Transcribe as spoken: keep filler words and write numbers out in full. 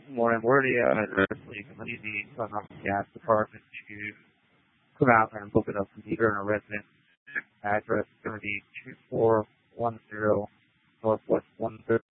Morning, we're the uh, address league. I need the Sun Mountain Gas Department to come out and look at a meter in a resident. Address is going to be two four one zero Northwest one third.